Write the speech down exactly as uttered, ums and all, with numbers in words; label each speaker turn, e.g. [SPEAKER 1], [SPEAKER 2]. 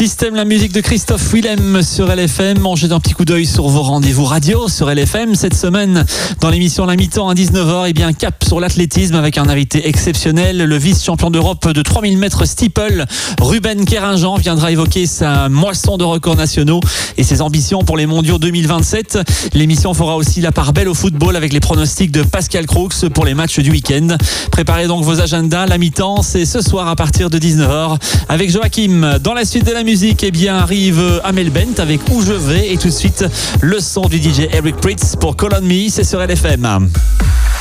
[SPEAKER 1] Système, la musique de Christophe Willem sur L F M. Mangez d'un petit coup d'œil sur vos rendez-vous radio sur L F M. Cette semaine, dans l'émission La Mi-temps à dix-neuf heures, eh bien, cap sur l'athlétisme avec un invité exceptionnel. Le vice-champion d'Europe de trois mille mètres steeple, Ruben Kerinjan, viendra évoquer sa moisson de records nationaux et ses ambitions pour les mondiaux deux mille vingt-sept. L'émission fera aussi la part belle au football avec les pronostics de Pascal Crooks pour les matchs du week-end. Préparez donc vos agendas. La Mi-temps, c'est ce soir à partir de dix-neuf heures avec Joachim. Dans la suite de la musique, eh bien, arrive Amel Bent avec Où je vais, et tout de suite le son du D J Eric Prydz pour Call on Me, c'est sur L F M.